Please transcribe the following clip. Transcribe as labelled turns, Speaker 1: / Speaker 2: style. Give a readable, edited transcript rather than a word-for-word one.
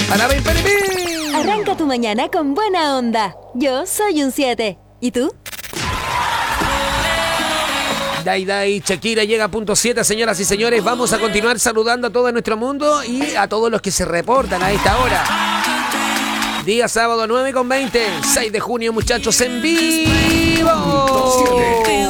Speaker 1: ¡Parabén, parabén!
Speaker 2: Arranca tu mañana con buena onda. Yo soy un 7. ¿Y tú?
Speaker 1: Dai, Shakira llega a punto 7, señoras y señores. Vamos a continuar saludando a todo nuestro mundo y a todos los que se reportan a esta hora. Día sábado 9:20, 6 de junio, muchachos, en vivo.